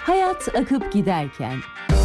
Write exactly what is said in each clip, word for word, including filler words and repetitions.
Hayat akıp giderken.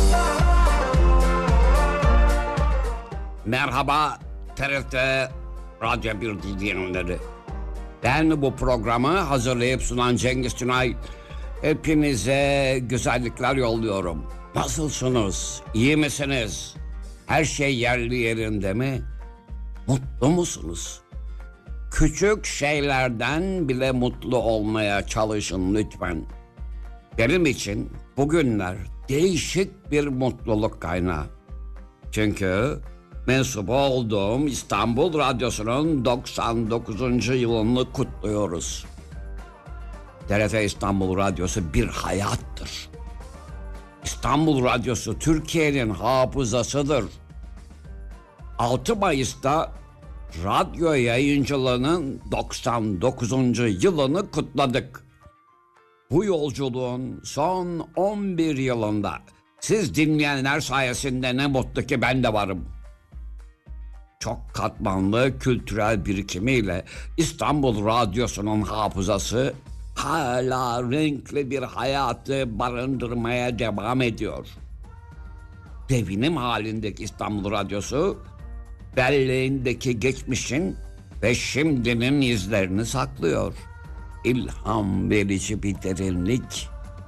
Merhaba T R T Radyo bir dinleyenleri. Ben bu programı hazırlayıp sunan Cengiz Tünay. Hepinize güzellikler yolluyorum. Nasılsınız? İyi misiniz? Her şey yerli yerinde mi? Mutlu musunuz? Küçük şeylerden bile mutlu olmaya çalışın lütfen. Benim için bugünler değişik bir mutluluk kaynağı. Çünkü mensup olduğum İstanbul Radyosu'nun doksan dokuzuncu yılını kutluyoruz. T R T İstanbul Radyosu bir hayattır. İstanbul Radyosu Türkiye'nin hafızasıdır. altı Mayıs'ta radyo yayıncılığının doksan dokuzuncu yılını kutladık. Bu yolculuğun son on bir yılında siz dinleyenler sayesinde ne mutlu ki ben de varım. Çok katmanlı kültürel birikimiyle İstanbul Radyosu'nun hafızası hala renkli bir hayatı barındırmaya devam ediyor. Devinim halindeki İstanbul Radyosu belleğindeki geçmişin ve şimdinin izlerini saklıyor. İlham verici bir derinlik.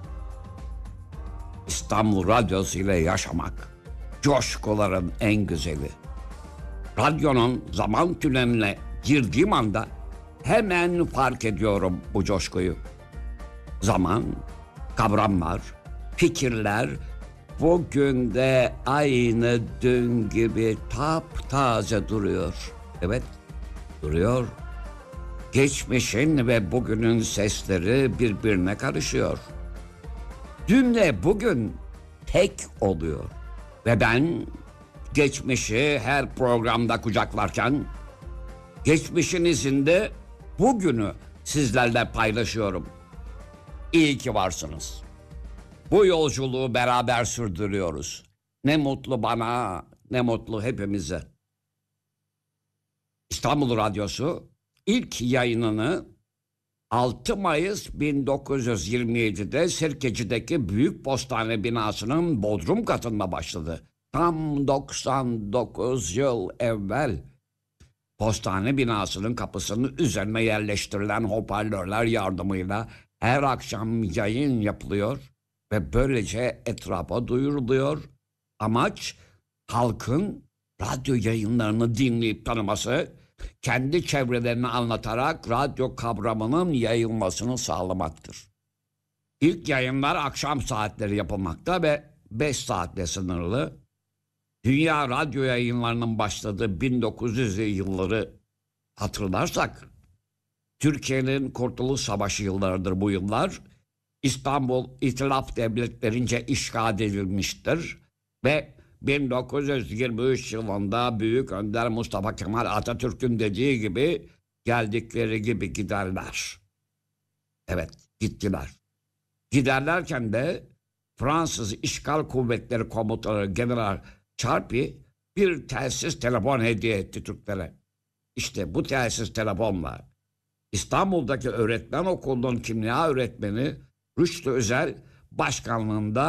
İstanbul Radyosu ile yaşamak coşkuların en güzeli. Radyonun zaman tüneline girdiğim anda hemen fark ediyorum bu coşkuyu. Zaman, kavramlar, fikirler bugün de aynı dün gibi taptaze duruyor. Evet, duruyor. Geçmişin ve bugünün sesleri birbirine karışıyor. Dünle bugün tek oluyor. Ve ben geçmişi her programda kucaklarken geçmişin izinde bugünü sizlerle paylaşıyorum. İyi ki varsınız. Bu yolculuğu beraber sürdürüyoruz. Ne mutlu bana, ne mutlu hepimize. İstanbul Radyosu ilk yayınını altı Mayıs bin dokuz yüz yirmi yedi'de Sirkeci'deki Büyük Postane binasının bodrum katında başladı. Tam doksan dokuz yıl evvel. Postane binasının kapısının üzerine yerleştirilen hoparlörler yardımıyla her akşam yayın yapılıyor ve böylece etrafa duyuruluyor. Amaç halkın radyo yayınlarını dinleyip tanıması, kendi çevrelerini anlatarak radyo kavramının yayılmasını sağlamaktır. İlk yayınlar akşam saatleri yapılmakta ve beş saatle sınırlı. Dünya radyo yayınlarının başladığı bin dokuz yüzlü yılları hatırlarsak, Türkiye'nin Kurtuluş Savaşı yıllarıdır bu yıllar. İstanbul İtilaf Devletlerince işgal edilmiştir ve bin dokuz yüz yirmi üç yılında Büyük Önder Mustafa Kemal Atatürk'ün dediği gibi geldikleri gibi giderler. Evet, gittiler. Giderlerken de Fransız İşgal Kuvvetleri Komutanı General Charpy bir telsiz telefon hediye etti Türklere. İşte bu telsiz telefonla İstanbul'daki öğretmen okulunun kimya öğretmeni Rüştü Özel başkanlığında